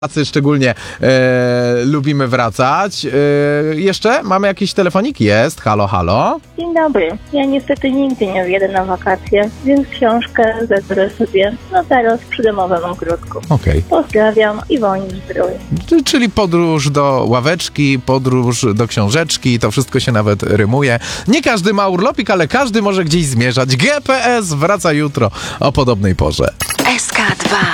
pracy szczególnie lubimy wracać. Jeszcze mamy jakiś telefonik? Jest. Halo, halo. Dzień dobry. Ja niestety nigdy nie wyjadę na wakacje, więc książkę zebrę sobie teraz przy domowym ogródku. Okej. Pozdrawiam i wolni zdrowie. Czyli podróż do ławeczki, podróż do książeczki, to wszystko się nawet rymuje. Nie każdy ma urlopik, ale każdy może gdzieś zmierzać. GPS wraca jutro o podobnej porze. SK2